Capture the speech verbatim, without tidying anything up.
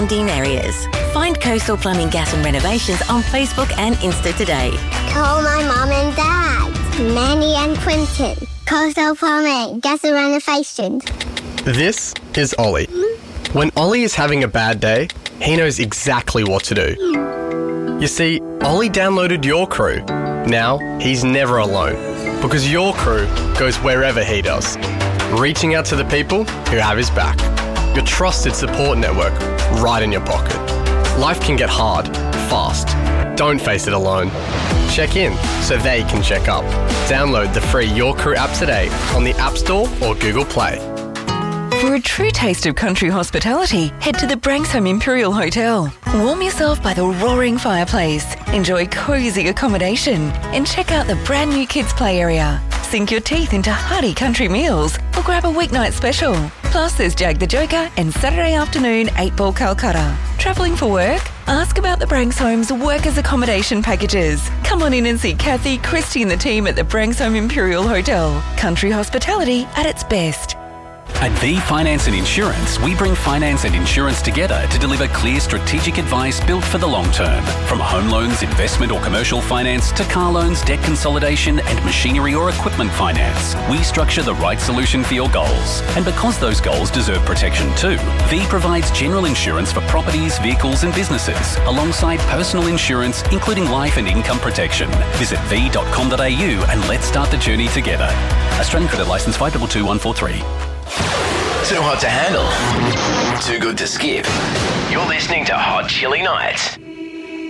Dean areas. Find Coastal Plumbing, Gas and Renovations on Facebook and Insta today. Call my mum and dad, Manny and Quentin. Coastal Plumbing, Gas and Renovations. This is Ollie. When Ollie is having a bad day, he knows exactly what to do. You see, Ollie downloaded Your Crew. Now, he's never alone, because Your Crew goes wherever he does, reaching out to the people who have his back. Your trusted support network right in your pocket. Life can get hard, fast. Don't face it alone. Check in so they can check up. Download the free Your Crew app today on the App Store or Google Play. For a true taste of country hospitality, head to the Branksome Imperial Hotel. Warm yourself by the roaring fireplace, enjoy cosy accommodation, and check out the brand new kids play area. Sink your teeth into hearty country meals or grab a weeknight special. Plus there's Jag the Joker and Saturday afternoon eight ball Calcutta. Travelling for work? Ask about the Brankshome's workers' accommodation packages. Come on in and see Kathy, Christy and the team at the Branksome Imperial Hotel. Country hospitality at its best. At V Finance and Insurance, we bring finance and insurance together to deliver clear strategic advice built for the long term. From home loans, investment or commercial finance to car loans, debt consolidation and machinery or equipment finance, we structure the right solution for your goals. And because those goals deserve protection too, V provides general insurance for properties, vehicles and businesses, alongside personal insurance, including life and income protection. Visit v dot com dot a u and let's start the journey together. Australian Credit Licence five two two one four three. Too hot to handle, too good to skip. You're listening to Hot Chili Nights.